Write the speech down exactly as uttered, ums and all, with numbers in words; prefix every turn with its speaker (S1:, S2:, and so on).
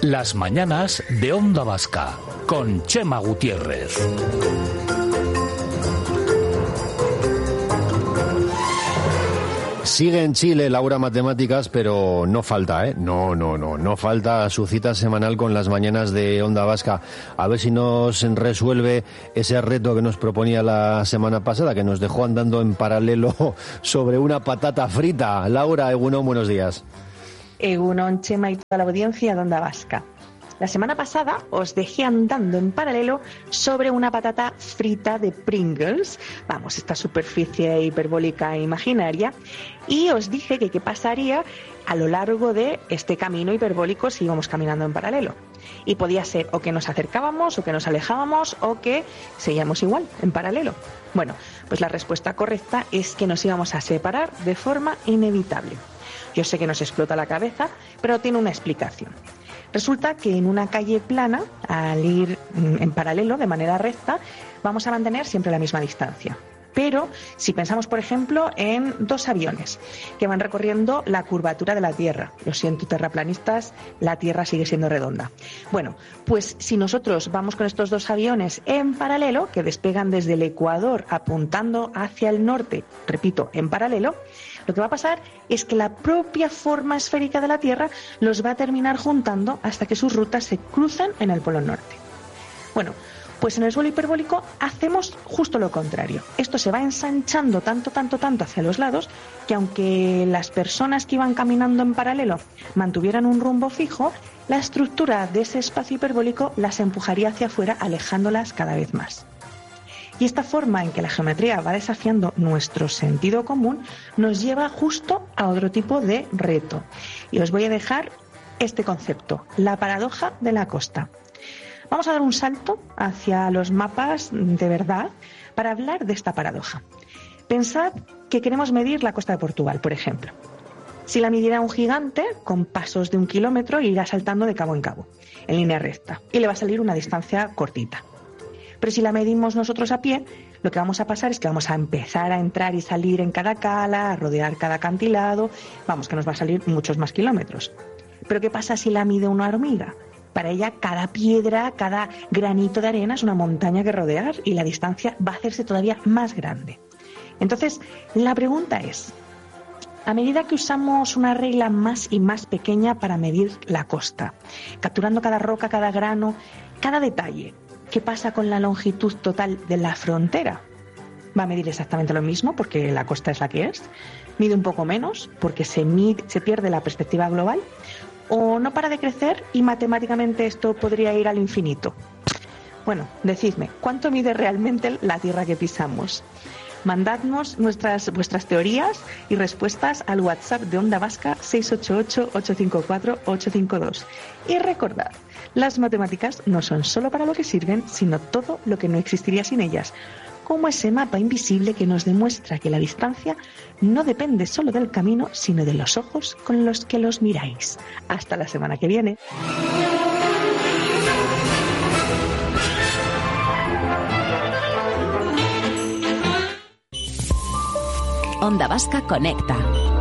S1: Las mañanas de Onda Vasca, con Chema Gutiérrez.
S2: Sigue en Chile Laura Matemáticas, pero no falta, ¿eh? No, no, no, no falta su cita semanal con las mañanas de Onda Vasca. A ver si nos resuelve ese reto que nos proponía la semana pasada, que nos dejó andando en paralelo sobre una patata frita. Laura, Egunon, buenos días.
S3: Egunon, Chema y toda la audiencia de Onda Vasca. La semana pasada os dejé andando en paralelo sobre una patata frita de Pringles, vamos, esta superficie hiperbólica e imaginaria, y os dije que qué pasaría a lo largo de este camino hiperbólico si íbamos caminando en paralelo. Y podía ser o que nos acercábamos, o que nos alejábamos, o que seguíamos igual, en paralelo. Bueno, pues la respuesta correcta es que nos íbamos a separar de forma inevitable. Yo sé que nos explota la cabeza, pero tiene una explicación. Resulta que en una calle plana, al ir en paralelo, de manera recta, vamos a mantener siempre la misma distancia. Pero si pensamos, por ejemplo, en dos aviones que van recorriendo la curvatura de la Tierra. Lo siento, terraplanistas, la Tierra sigue siendo redonda. Bueno, pues si nosotros vamos con estos dos aviones en paralelo, que despegan desde el Ecuador apuntando hacia el norte, repito, en paralelo, lo que va a pasar es que la propia forma esférica de la Tierra los va a terminar juntando hasta que sus rutas se crucen en el Polo Norte. Bueno, pues en el suelo hiperbólico hacemos justo lo contrario. Esto se va ensanchando tanto, tanto, tanto hacia los lados que aunque las personas que iban caminando en paralelo mantuvieran un rumbo fijo, la estructura de ese espacio hiperbólico las empujaría hacia afuera, alejándolas cada vez más. Y esta forma en que la geometría va desafiando nuestro sentido común nos lleva justo a otro tipo de reto. Y os voy a dejar este concepto, la paradoja de la costa. Vamos a dar un salto hacia los mapas de verdad para hablar de esta paradoja. Pensad que queremos medir la costa de Portugal, por ejemplo. Si la midiera un gigante, con pasos de un kilómetro, irá saltando de cabo en cabo, en línea recta, y le va a salir una distancia cortita. Pero si la medimos nosotros a pie, lo que vamos a pasar es que vamos a empezar a entrar y salir en cada cala, a rodear cada acantilado, vamos, que nos va a salir muchos más kilómetros. Pero ¿qué pasa si la mide una hormiga? Para ella cada piedra, cada granito de arena es una montaña que rodear y la distancia va a hacerse todavía más grande. Entonces, la pregunta es, a medida que usamos una regla más y más pequeña para medir la costa, capturando cada roca, cada grano, cada detalle, ¿qué pasa con la longitud total de la frontera? ¿Va a medir exactamente lo mismo porque la costa es la que es? ¿Mide un poco menos porque se, mide, se pierde la perspectiva global? ¿O no para de crecer y matemáticamente esto podría ir al infinito? Bueno, decidme, ¿cuánto mide realmente la tierra que pisamos? Mandadnos nuestras, vuestras teorías y respuestas al WhatsApp de Onda Vasca seis ocho ocho, ocho cinco cuatro, ocho cinco dos. Y recordad, las matemáticas no son solo para lo que sirven, sino todo lo que no existiría sin ellas, como ese mapa invisible que nos demuestra que la distancia no depende solo del camino, sino de los ojos con los que los miráis. Hasta la semana que viene.
S4: Onda Vasca conecta.